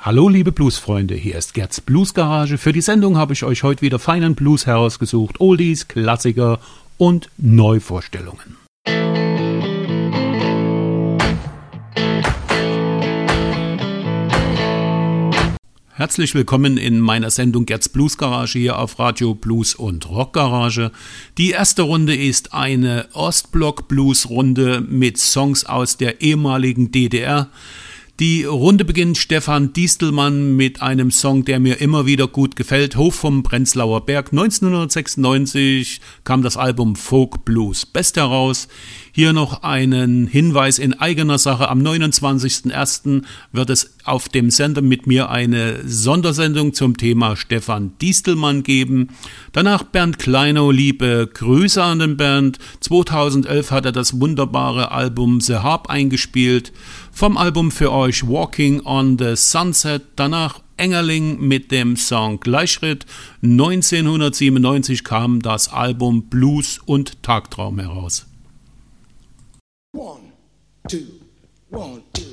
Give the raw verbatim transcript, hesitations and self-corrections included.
Hallo liebe Bluesfreunde, hier ist Gerds Bluesgarage. Für die Sendung habe ich euch heute wieder feinen Blues herausgesucht, Oldies, Klassiker und Neuvorstellungen. Herzlich willkommen in meiner Sendung Gerds Bluesgarage hier auf Radio Blues und Rockgarage. Die erste Runde ist eine Ostblock-Blues-Runde mit Songs aus der ehemaligen D D R. Die Runde beginnt Stefan Distelmann mit einem Song, der mir immer wieder gut gefällt. Hof vom Prenzlauer Berg. neunzehnhundertsechsundneunzig kam das Album Folk Blues Best heraus. Hier noch einen Hinweis in eigener Sache. Am neunundzwanzigsten ersten wird es auf dem Sender mit mir eine Sondersendung zum Thema Stefan Distelmann geben. Danach Bernd Kleinow, liebe Grüße an den Bernd. zweitausendelf hat er das wunderbare Album The Harp eingespielt. Vom Album für euch Walking on the Sunset. Danach Engerling mit dem Song Gleichschritt. neunzehnhundertsiebenundneunzig kam das Album Blues und Tagtraum heraus. One, two, one, two.